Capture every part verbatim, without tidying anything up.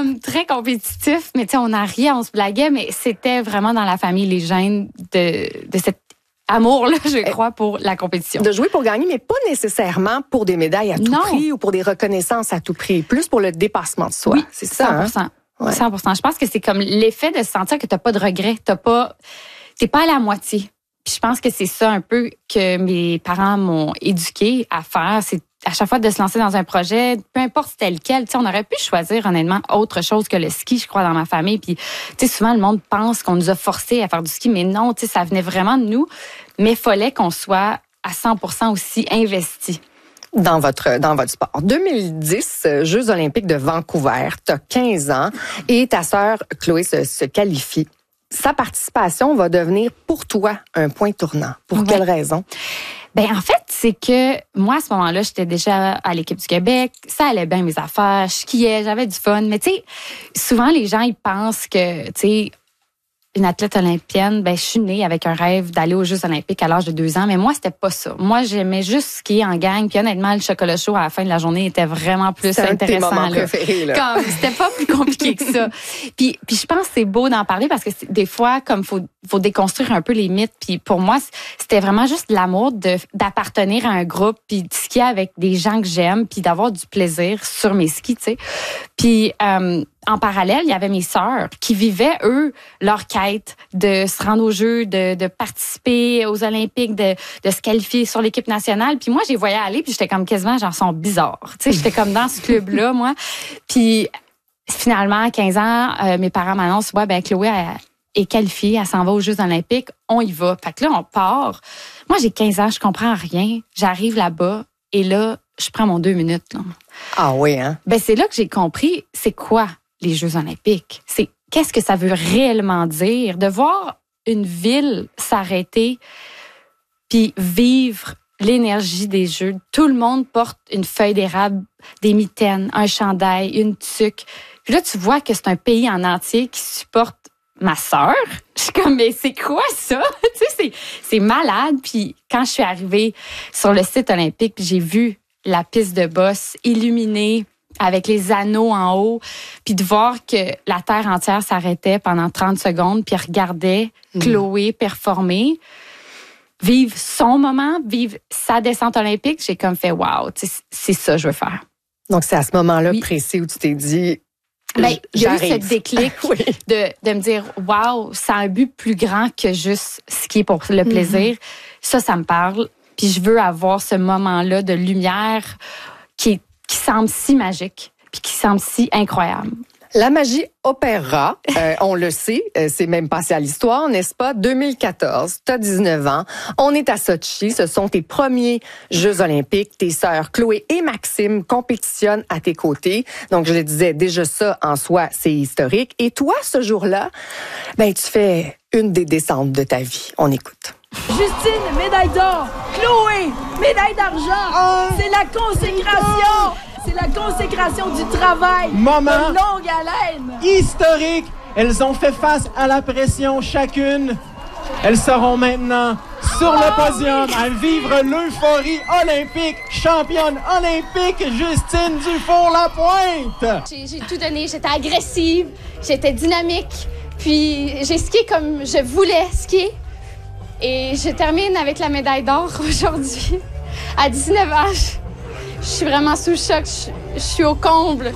comme très compétitif, mais tu sais, on en riait, on se blaguait, mais c'était vraiment dans la famille les gènes de, de cet amour-là, je crois, pour la compétition. De jouer pour gagner, mais pas nécessairement pour des médailles à tout non. prix ou pour des reconnaissances à tout prix, plus pour le dépassement de soi. Oui, c'est ça. cent pour cent. Hein? Ouais. cent pour cent. Je pense que c'est comme l'effet de se sentir que t'as pas de regrets, t'as pas, t'es pas à la moitié. Puis je pense que c'est ça un peu que mes parents m'ont éduqué à faire, c'est à chaque fois de se lancer dans un projet, peu importe c'était lequel, tu sais, on aurait pu choisir honnêtement autre chose que le ski, je crois, dans ma famille. Puis, tu sais, souvent le monde pense qu'on nous a forcés à faire du ski, mais non, tu sais, ça venait vraiment de nous. Mais il fallait qu'on soit à cent pour cent aussi investi. Dans votre, dans votre sport. deux mille dix, Jeux olympiques de Vancouver, tu as quinze ans et ta sœur Chloé se, se qualifie. Sa participation va devenir pour toi un point tournant. Pour ouais. quelle raison? Ben en fait, c'est que moi, à ce moment-là, j'étais déjà à l'équipe du Québec. Ça allait bien mes affaires. Je skiais, j'avais du fun. Mais tu sais, souvent, les gens, ils pensent que, tu sais, une athlète olympienne, ben je suis née avec un rêve d'aller aux Jeux olympiques à l'âge de deux ans, mais moi, c'était pas ça. Moi, j'aimais juste skier en gang, puis honnêtement, le chocolat chaud à la fin de la journée était vraiment plus c'est intéressant. Un de tes moments là. préférés, là. Comme, c'était pas plus compliqué que ça. Puis, puis je pense que c'est beau d'en parler parce que des fois, comme faut, faut déconstruire un peu les mythes. Puis pour moi, c'était vraiment juste l'amour de d'appartenir à un groupe, puis de skier avec des gens que j'aime, puis d'avoir du plaisir sur mes skis, tu sais. Puis euh, en parallèle, il y avait mes sœurs qui vivaient, eux, leur quête de se rendre aux Jeux, de, de participer aux Olympiques, de, de se qualifier sur l'équipe nationale. Puis moi, j'ai voyais aller, puis j'étais comme quasiment, genre, sont bizarres. Tu sais, j'étais comme dans ce club-là, moi. Puis finalement, à quinze ans, euh, mes parents m'annoncent, ouais, ben Chloé elle, est qualifiée, elle s'en va aux Jeux olympiques, on y va. Fait que là, on part. Moi, j'ai quinze ans, je comprends rien. J'arrive là-bas, et là, je prends mon deux minutes. Là. Ah oui, hein? Ben c'est là que j'ai compris, c'est quoi les Jeux olympiques? C'est qu'est-ce que ça veut réellement dire? De voir une ville s'arrêter puis vivre l'énergie des Jeux. Tout le monde porte une feuille d'érable, des mitaines, un chandail, une tuque. Puis là, tu vois que c'est un pays en entier qui supporte ma sœur. Je suis comme, mais c'est quoi ça? Tu sais, c'est, c'est malade. Puis quand je suis arrivée sur le site olympique, j'ai vu la piste de bosse illuminée avec les anneaux en haut, puis de voir que la terre entière s'arrêtait pendant trente secondes, puis regardait mmh. Chloé performer, vivre son moment, vivre sa descente olympique, j'ai comme fait « wow, c'est ça que je veux faire ». Donc, c'est à ce moment-là oui. précis où tu t'es dit ben, « il y a eu ce déclic oui. de, de me dire « wow, ça a un but plus grand que juste skier pour le plaisir mmh. ». Ça, ça me parle, puis je veux avoir ce moment-là de lumière qui est qui semble si magique, puis qui semble si incroyable. La magie opéra, euh, on le sait, euh, c'est même passé à l'histoire, n'est-ce pas? deux mille quatorze, tu as dix-neuf ans, on est à Sochi, ce sont tes premiers Jeux olympiques, tes sœurs Chloé et Maxime compétitionnent à tes côtés. Donc, je le disais, déjà ça, en soi, c'est historique. Et toi, ce jour-là, ben tu fais une des descentes de ta vie. On écoute. Justine, médaille d'or. Chloé, médaille d'argent. Oh. C'est la consécration. C'est la consécration du travail. Moment de longue haleine. Historique. Elles ont fait face à la pression chacune. Elles seront maintenant sur le podium à vivre l'euphorie olympique. Championne olympique, Justine Dufour-Lapointe. J'ai, j'ai tout donné. J'étais agressive. J'étais dynamique. Puis j'ai skié comme je voulais skier. Et je termine avec la médaille d'or aujourd'hui. À dix-neuf ans, je, je suis vraiment sous le choc. Je, je suis au comble.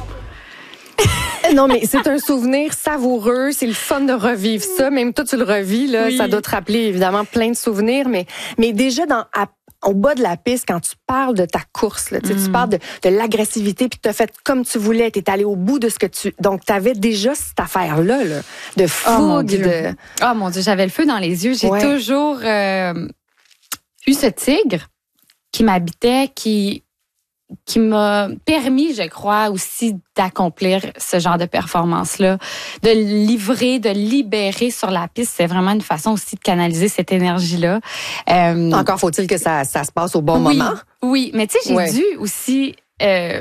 Non, mais c'est un souvenir savoureux. C'est le fun de revivre ça. Même toi, tu le revis, là. Oui. Ça doit te rappeler, évidemment, plein de souvenirs. Mais, mais déjà, dans, à, au bas de la piste, quand tu parles de ta course, là, mm. tu parles de, de l'agressivité, puis tu as fait comme tu voulais. Tu es allé au bout de ce que tu... Donc, tu avais déjà cette affaire-là, là, de fougue. Oh, mon Dieu. De... Oh, mon Dieu, j'avais le feu dans les yeux. J'ai ouais. toujours euh, eu ce tigre qui m'habitait, qui... qui m'a permis, je crois, aussi d'accomplir ce genre de performance-là, de livrer, de libérer sur la piste. C'est vraiment une façon aussi de canaliser cette énergie-là. Euh, Encore faut-il que ça, ça se passe au bon oui, moment. Oui, mais tu sais, j'ai ouais. dû aussi, euh,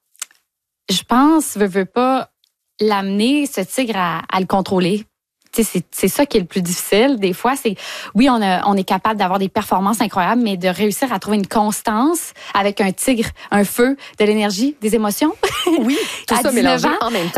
je pense, veux, veux pas, l'amener, ce tigre, à, à le contrôler. Tu sais, c'est, c'est ça qui est le plus difficile. Des fois, c'est, oui, on, a, on est capable d'avoir des performances incroyables, mais de réussir à trouver une constance avec un tigre, un feu, de l'énergie, des émotions. Oui, tout ça mélangé en même temps.